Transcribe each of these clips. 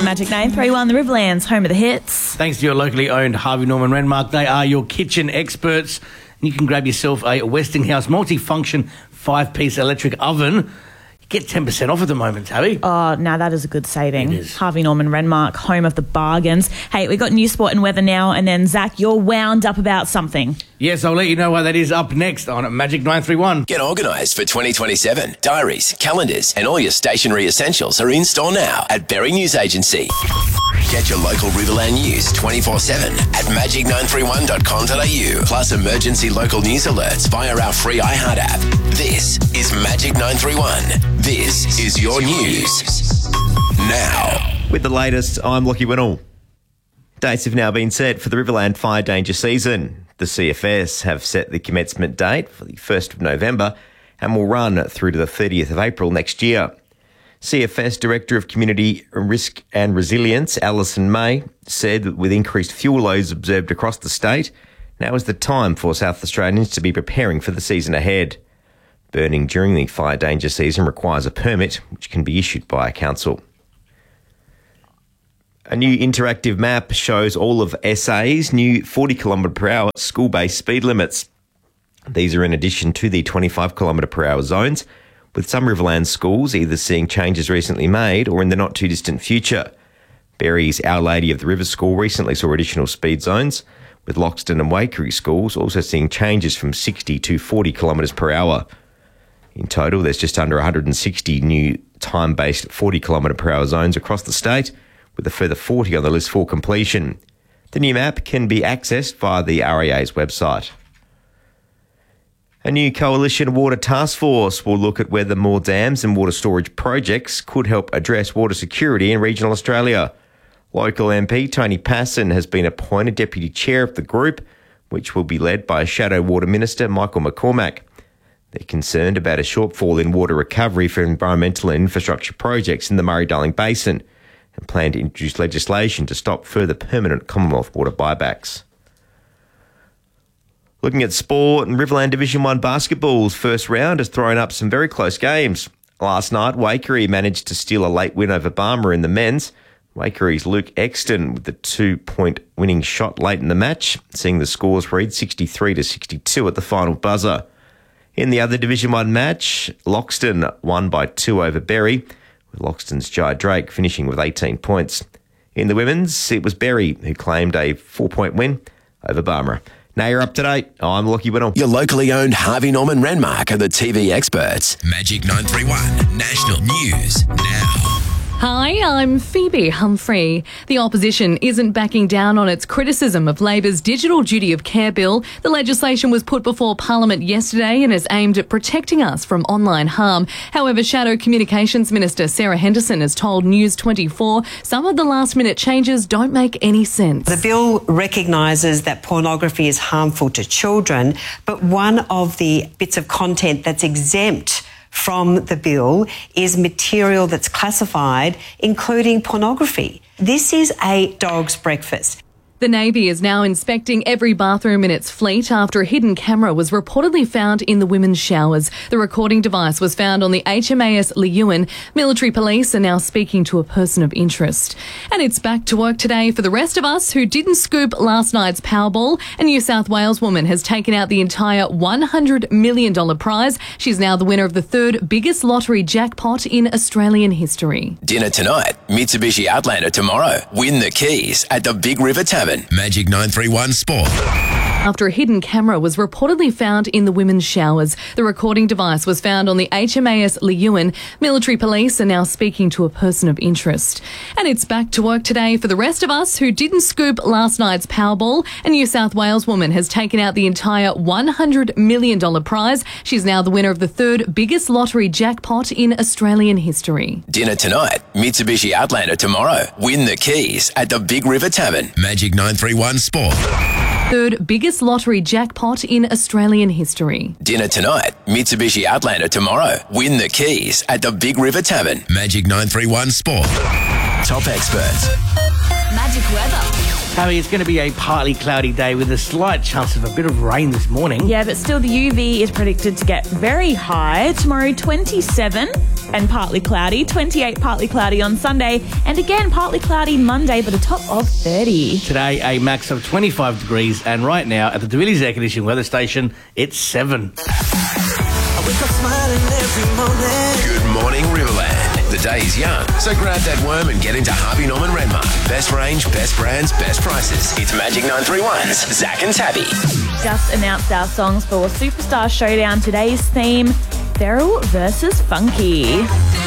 Magic 931, the Riverlands, home of the hits. Thanks to your locally owned Harvey Norman Renmark. They are your kitchen experts. And you can grab yourself a Westinghouse multifunction 5-piece electric oven. You get 10% off at the moment, Tabby. Oh, now that is a good saving. It is. Harvey Norman Renmark, home of the bargains. Hey, we got news, sport and weather now. And then, Zach, you're wound up about something. Yes, I'll let you know why that is up next on Magic 931. Get organised for 2027. Diaries, calendars and all your stationery essentials are in store now at Berry News Agency. Get your local Riverland news 24/7 at magic931.com.au. Plus emergency local news alerts via our free iHeart app. This is Magic 931. This is your news. Now. With the latest, I'm Lockie Winnell. Dates have now been set for the Riverland Fire Danger Season. The CFS have set the commencement date for the 1st of November and will run through to the 30th of April next year. CFS Director of Community Risk and Resilience, Alison May, said that with increased fuel loads observed across the state, now is the time for South Australians to be preparing for the season ahead. Burning during the fire danger season requires a permit, which can be issued by a council. A new interactive map shows all of SA's new 40km/h school-based speed limits. These are in addition to the 25km/h zones, with some Riverland schools either seeing changes recently made or in the not-too-distant future. Berry's Our Lady of the River School recently saw additional speed zones, with Loxton and Waikerie schools also seeing changes from 60 to 40km/h. In total, there's just under 160 new time-based 40km/h zones across the state, with a further 40 on the list for completion. The new map can be accessed via the REA's website. A new Coalition Water Task Force will look at whether more dams and water storage projects could help address water security in regional Australia. Local MP Tony Passon has been appointed Deputy Chair of the group, which will be led by Shadow Water Minister Michael McCormack. They're concerned about a shortfall in water recovery for environmental and infrastructure projects in the Murray-Darling Basin and plan to introduce legislation to stop further permanent Commonwealth water buybacks. Looking at sport, and Riverland Division 1 basketball's first round has thrown up some very close games. Last night, Waikerie managed to steal a late win over Barmer in the men's. Wakerie's Luke Exton with the 2-point winning shot late in the match, seeing the scores read 63-62 at the final buzzer. In the other Division 1 match, Loxton won by 2 over Berry, with Loxton's Jai Drake finishing with 18 points. In the women's, it was Berry who claimed a 4-point win over Barmer. Now you're up to date. I'm Lockie Winnell. Your locally owned Harvey Norman Renmark are the TV experts. Magic 931 National News Now. Hi, I'm Phoebe Humphrey. The opposition isn't backing down on its criticism of Labor's Digital Duty of Care bill. The legislation was put before Parliament yesterday and is aimed at protecting us from online harm. However, Shadow Communications Minister Sarah Henderson has told News 24 some of the last-minute changes don't make any sense. The bill recognises that pornography is harmful to children, but one of the bits of content that's exempt from the bill is material that's classified, including pornography. This is a dog's breakfast. The Navy is now inspecting every bathroom in its fleet after a hidden camera was reportedly found in the women's showers. The recording device was found on the HMAS Leeuwin. Military police are now speaking to a person of interest. And it's back to work today for the rest of us who didn't scoop last night's Powerball. A New South Wales woman has taken out the entire $100 million prize. She's now the winner of the third biggest lottery jackpot in Australian history. Dinner tonight, Mitsubishi Outlander tomorrow. Win the keys at the Big River Tavern. Magic 931 Sport. After a hidden camera was reportedly found in the women's showers. The recording device was found on the HMAS Leeuwin. Military police are now speaking to a person of interest. And it's back to work today for the rest of us who didn't scoop last night's Powerball. A New South Wales woman has taken out the entire $100 million prize. She's now the winner of the third biggest lottery jackpot in Australian history. Dinner tonight, Mitsubishi Outlander tomorrow. Win the keys at the Big River Tavern. Magic 931 Sport. Third biggest lottery jackpot in Australian history. Dinner tonight, Mitsubishi Outlander tomorrow. Win the keys at the Big River Tavern. Magic 931 Sport. Top experts. Magic weather. Harry, it's going to be a partly cloudy day with a slight chance of a bit of rain this morning. Yeah, but still the UV is predicted to get very high. Tomorrow, 27. and partly cloudy. 28 partly cloudy on Sunday, and again partly cloudy Monday, but a top of 30. Today, a max of 25 degrees, and right now at the Davilli's Air Conditioning weather station, it's 7. Good morning, Riverland. The day is young, so grab that worm and get into Harvey Norman Renmark. Best range, best brands, best prices. It's Magic 931's Zach and Tabby. Just announced our songs for Superstar Showdown. Today's theme, Feral versus Funky.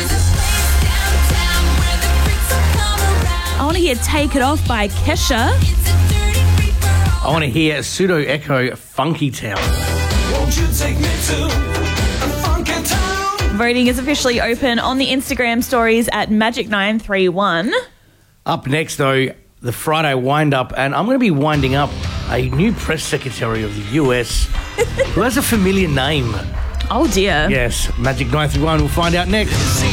I want to hear Take It Off by Kesha. I want to hear Pseudo Echo Funky Town. Won't you take me to a funky town? Voting is officially open on the Instagram stories at Magic931. Up next, though, the Friday wind-up, and I'm going to be winding up a new press secretary of the US who has a familiar name. Oh dear. Yes, Magic 931, we'll find out next.